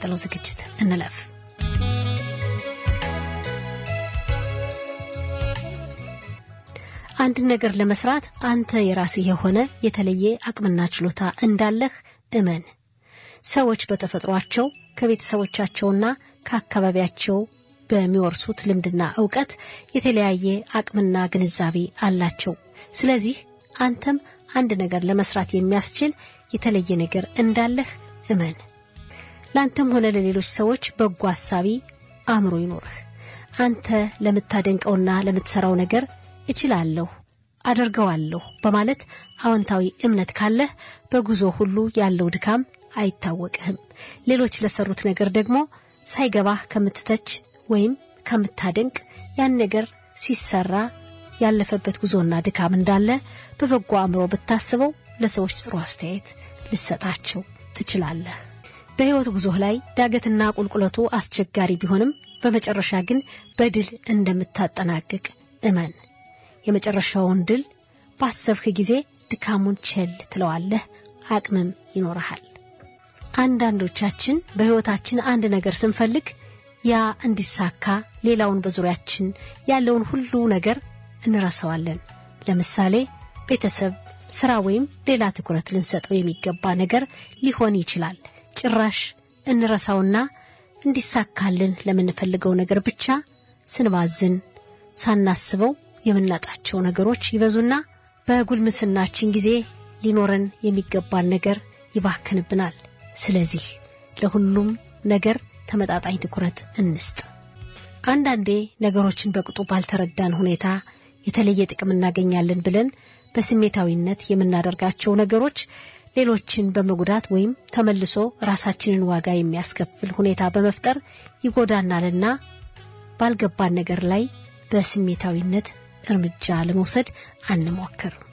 ቀጥለው ዝግጅት እንለፍ። አንድ ነገር ለመስራት አንተ የራስህ የሆነ የተለየ አቅምና ችሎታ እንዳለህ እመን። ሰዎች በተፈጥሯቸው ከቤተሰቦቻቸውና ከአካባቢያቸው በሚወርሱት ልምድና ዕውቀት የተለያየ አቅምና ግንዛቤ አላቸው። ስለዚህ አንተም አንድ ነገር ለመስራት የሚያስችል የተለየ ነገር እንዳለህ እመን። ላንተም ሆነ ለሌሎች ሰዎች በጎ ሐሳቢ አእምሮ ይኖርህ። አንተ ለምታደንቀውና ለምትሰራው ነገር እችላለሁ፣ አደርገዋለሁ በማለት አዎንታዊ እምነት ካለህ በጉዞ ሁሉ ያለው ድካም አይታወቅህም። ሌሎች ለሰሩት ነገር ደግሞ ሳይገባህ ከምትተች ወይም ከምታደንቅ ያን ነገር ሲሰራ ያለፈበት ጉዞና ድካም እንዳለ በበጎ አእምሮ ብታስበው ለሰዎች ጥሩ አስተያየት ልሰጣቸው ትችላለህ። በህይወት ጉዞህ ላይ ዳገትና ቁልቁለቱ አስቸጋሪ ቢሆንም በመጨረሻ ግን በድል እንደምታጠናቅቅ እመን። የመጨረሻውን ድል ባሰብክ ጊዜ ድካሙን ቸል ትለዋለህ፣ አቅምም ይኖርሃል። አንዳንዶቻችን በህይወታችን አንድ ነገር ስንፈልግ ያ እንዲሳካ ሌላውን በዙሪያችን ያለውን ሁሉ ነገር እንረሳዋለን። ለምሳሌ ቤተሰብ፣ ስራ ወይም ሌላ ትኩረት ልንሰጠው የሚገባ ነገር ሊሆን ይችላል። ጭራሽ እንረሳውና እንዲሳካልን ለምንፈልገው ነገር ብቻ ስንባዝን ሳናስበው የምናጣቸው ነገሮች ይበዙና በጉልምስናችን ጊዜ ሊኖረን የሚገባን ነገር ይባክንብናል። ስለዚህ ለሁሉም ነገር ተመጣጣኝ ትኩረት እንስጥ። አንዳንዴ ነገሮችን በቅጡ ባልተረዳን ሁኔታ የተለየ ጥቅም እናገኛለን ብለን በስሜታዊነት የምናደርጋቸው ነገሮች ሌሎችን በመጉዳት ወይም ተመልሶ ራሳችንን ዋጋ የሚያስከፍል ሁኔታ በመፍጠር ይጎዳናልና ባልገባን ነገር ላይ በስሜታዊነት እርምጃ ለመውሰድ አንሞክር።